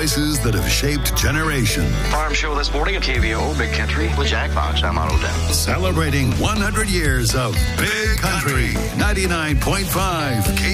voices that have shaped generations. Farm show this morning at KVO, Big Country. With Jack Fox, I'm Otto Denton. Celebrating 100 years of Big Country. 99.5